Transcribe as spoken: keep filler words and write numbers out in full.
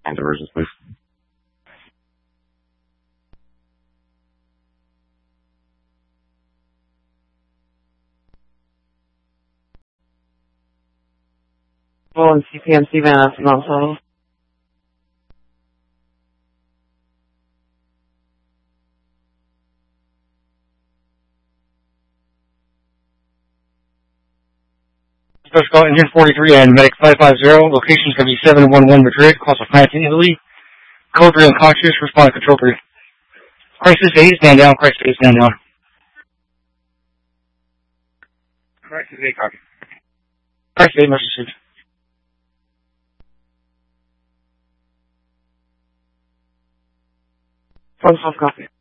diversions, please. Well, and C P M C Van F not so. Special call engine forty-three and medic five five zero. Location is going to be seven one one Madrid, cost of France in Italy. Code three unconscious, respond to control three. Crisis eight, stand down, crisis eight, stand down. Crisis eight, copy. Crisis eight, message received. Front half copy.